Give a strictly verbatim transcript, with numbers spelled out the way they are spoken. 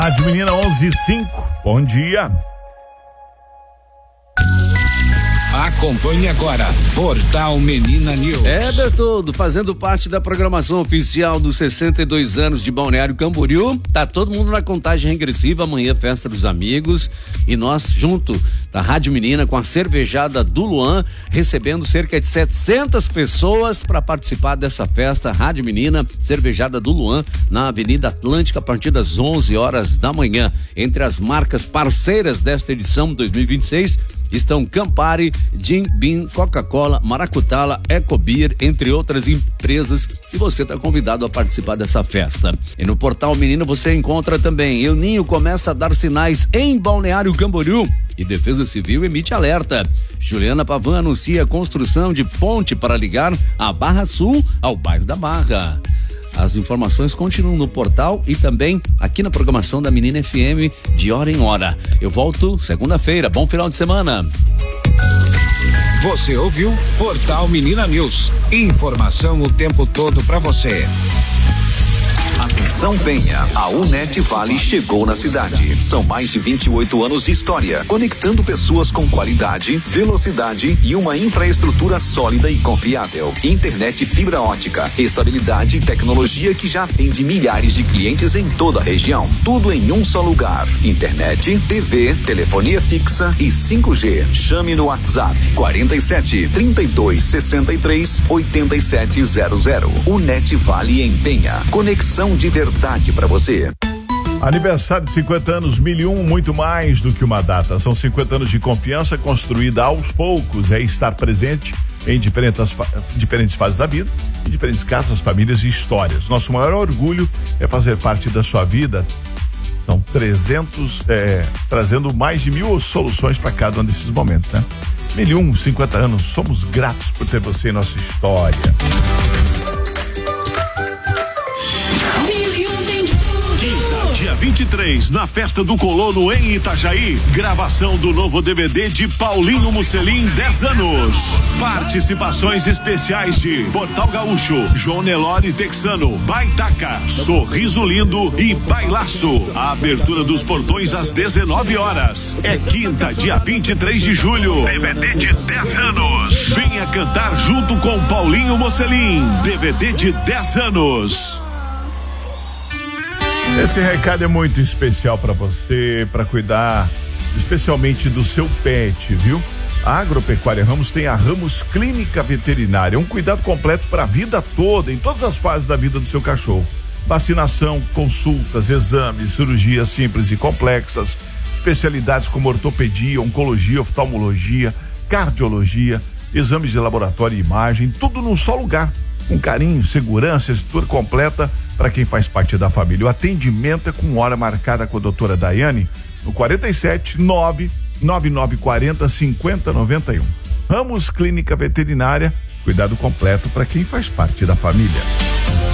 Rádio Menina onze e cinco, bom dia. Acompanhe agora Portal Menina News. É, Bertoldo, fazendo parte da programação oficial dos sessenta e dois anos de Balneário Camboriú. Tá todo mundo na contagem regressiva. Amanhã, festa dos amigos. E nós, junto da Rádio Menina, com a cervejada do Luan, recebendo cerca de setecentas pessoas para participar dessa festa. Rádio Menina, cervejada do Luan, na Avenida Atlântica, a partir das onze horas da manhã. Entre as marcas parceiras desta edição dois mil e vinte e seis, estão Campari, Jim Beam, Coca-Cola, Maracutala, Ecobeer, entre outras empresas, e você está convidado a participar dessa festa. E no Portal Menina você encontra também El Ninho começa a dar sinais em Balneário Camboriú e Defesa Civil emite alerta. Juliana Pavan anuncia a construção de ponte para ligar a Barra Sul ao bairro da Barra. As informações continuam no portal e também aqui na programação da Menina F M de hora em hora. Eu volto segunda-feira. Bom final de semana. Você ouviu Portal Menina News. Informação o tempo todo para você. Atenção Penha, a Unet Vale chegou na cidade. São mais de vinte e oito anos de história, conectando pessoas com qualidade, velocidade e uma infraestrutura sólida e confiável. Internet fibra ótica, estabilidade e tecnologia que já atende milhares de clientes em toda a região. Tudo em um só lugar. Internet, T V, telefonia fixa e cinco G. Chame no WhatsApp quarenta e sete, trinta e dois, sessenta e três, oitenta e sete zero zero. Unet Vale em Penha. Conexão de verdade para você. Aniversário de cinquenta anos, mil e um, muito mais do que uma data. São cinquenta anos de confiança construída aos poucos. É estar presente em diferentes, diferentes fases da vida, em diferentes casas, famílias e histórias. Nosso maior orgulho é fazer parte da sua vida. São trezentos, é, trazendo mais de mil soluções para cada um desses momentos, né? Mil e um, cinquenta anos, somos gratos por ter você em nossa história. Dia vinte e três, na Festa do Colono em Itajaí, gravação do novo D V D de Paulinho Mocelin, dez anos. Participações especiais de Portal Gaúcho, João Nelore Texano, Baitaca, Sorriso Lindo e Bailaço. A abertura dos portões às dezenove horas. É quinta, dia vinte e três de julho. D V D de dez anos. Venha cantar junto com Paulinho Mocelin. D V D de dez anos. Esse recado é muito especial para você, para cuidar especialmente do seu pet, viu? A Agropecuária Ramos tem a Ramos Clínica Veterinária, um cuidado completo para a vida toda, em todas as fases da vida do seu cachorro. Vacinação, consultas, exames, cirurgias simples e complexas, especialidades como ortopedia, oncologia, oftalmologia, cardiologia, exames de laboratório e imagem, tudo num só lugar. Com carinho, segurança, estrutura completa para quem faz parte da família. O atendimento é com hora marcada com a doutora Daiane no quarenta e sete, nove nove nove quarenta, cinquenta noventa e um. Ramos Clínica Veterinária, cuidado completo para quem faz parte da família.